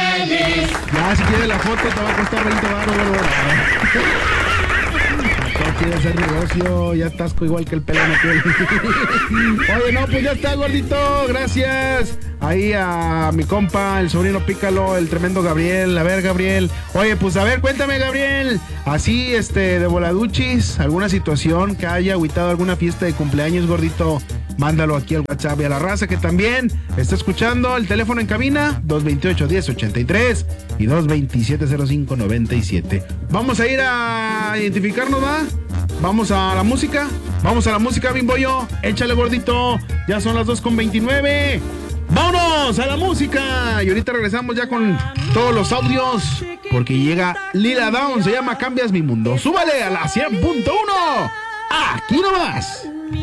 Ya, si quieres la foto, te va a costar 20 baros, gordo. No quieres hacer negocio, ya atasco igual que el pelón aquí. Oye, no, pues ya está, gordito, gracias. Ahí a mi compa, el sobrino Pícalo, el tremendo Gabriel. A ver, Gabriel. Oye, pues a ver, cuéntame, Gabriel. Así, de voladuchis, alguna situación que haya agüitado alguna fiesta de cumpleaños, gordito. Mándalo aquí al WhatsApp y a la raza que también está escuchando. El teléfono en cabina, 228-1083 y 227-0597. Vamos a ir a identificarnos, ¿va? Vamos a la música. Vamos a la música, Bimbollo. Échale, gordito. Ya son las 2:29. ¡Vámonos a la música! Y ahorita regresamos ya con todos los audios, porque llega Lila Down, se llama Cambias mi mundo. ¡Súbale a la 100.1! ¡Aquí nomás!